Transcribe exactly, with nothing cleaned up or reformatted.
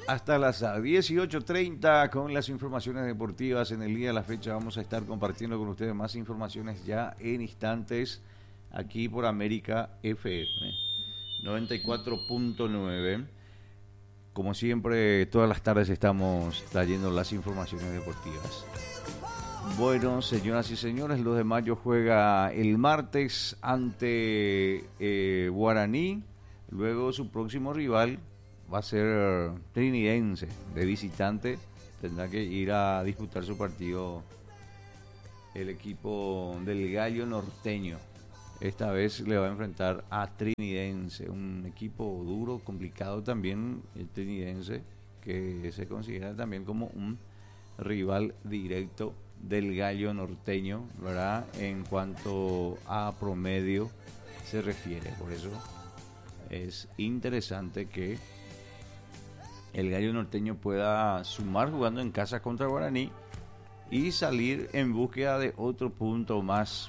hasta las dieciocho treinta con las informaciones deportivas. En el día de la fecha vamos a estar compartiendo con ustedes más informaciones ya en instantes aquí por América F M noventa y cuatro punto nueve. Como siempre, todas las tardes estamos trayendo las informaciones deportivas. Bueno, señoras y señores, los de Mayo juega el martes ante eh, Guaraní. Luego su próximo rival va a ser Trinidense, de visitante. Tendrá que ir a disputar su partido el equipo del Gallo Norteño. Esta vez le va a enfrentar a Trinidense, un equipo duro, complicado también, el Trinidense, que se considera también como un rival directo del Gallo Norteño, ¿verdad? En cuanto a promedio se refiere. Por eso es interesante que el Gallo Norteño pueda sumar jugando en casa contra Guaraní y salir en búsqueda de otro punto más